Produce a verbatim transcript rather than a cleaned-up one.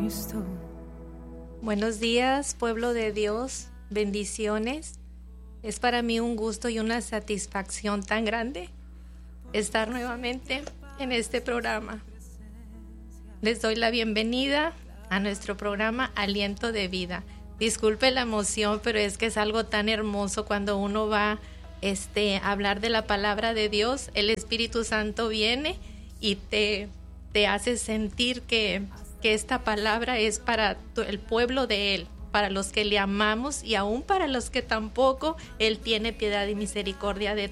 Cristo. Buenos días, pueblo de Dios, bendiciones. Es para mí un gusto y una satisfacción tan grande estar nuevamente en este programa. Les doy la bienvenida a nuestro programa Aliento de Vida. Disculpe la emoción, pero es que es algo tan hermoso cuando uno va este, a hablar de la palabra de Dios. El Espíritu Santo viene y te, te hace sentir que, que esta palabra es para el pueblo de Él, para los que le amamos y aún para los que tampoco. Él tiene piedad y misericordia de